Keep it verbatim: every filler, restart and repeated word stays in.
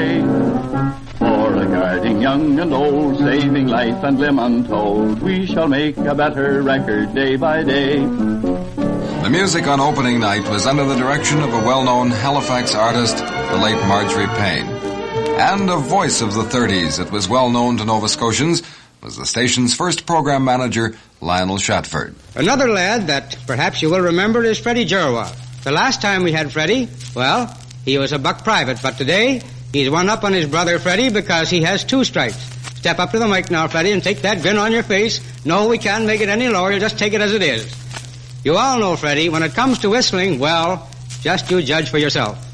day. For regarding young and old, saving life and limb untold, we shall make a better record day by day. The music on opening night was under the direction of a well-known Halifax artist, the late Marjorie Payne. And a voice of the thirties that was well known to Nova Scotians was the station's first program manager, Lionel Shatford. Another lad that perhaps you will remember is Freddie Jerwa. The last time we had Freddie, well, he was a buck private, but today he's one up on his brother Freddie because he has two stripes. Step up to the mic now, Freddie, and take that grin on your face. No, we can't make it any lower. You just take it as it is. You all know, Freddie, when it comes to whistling, well, just you judge for yourself.